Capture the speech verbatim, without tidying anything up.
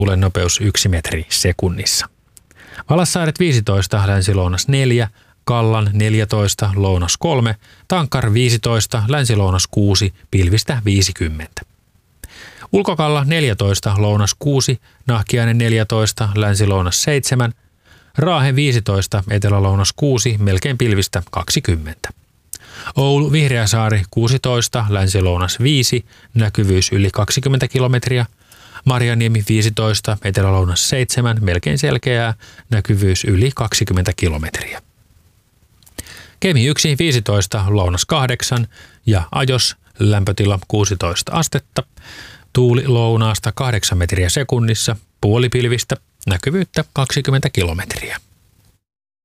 tuulen nopeus yksi metri sekunnissa. Valassaaret viisitoista, länsi-lounas neljä, Kallan neljätoista, lounas kolme, Tankkar viisitoista, länsi-lounas kuusi, pilvistä viisikymmentä. Ulkokalla neljätoista, lounas kuusi, Nahkiainen neljätoista, länsi-lounas seitsemän, Raahe viisitoista, etelä-lounas kuusi, melkein pilvistä kaksikymmentä. Oulu Vihreäsaari kuusitoista, länsi-lounas viisi, näkyvyys yli kaksikymmentä kilometriä. Marjaniemi viisitoista, etelä-lounas seitsemän, melkein selkeää, näkyvyys yli kaksikymmentä kilometriä. Kemi yksi viisitoista, lounas kahdeksan ja Ajos lämpötila kuusitoista astetta. Tuuli lounaasta kahdeksan metriä sekunnissa, puolipilvistä, näkyvyyttä kaksikymmentä kilometriä.